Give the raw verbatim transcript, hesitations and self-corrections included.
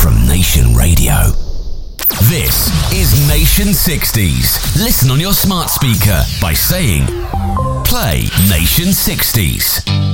from Nation Radio. This is Nation sixties. Listen on your smart speaker by saying, play Nation sixties.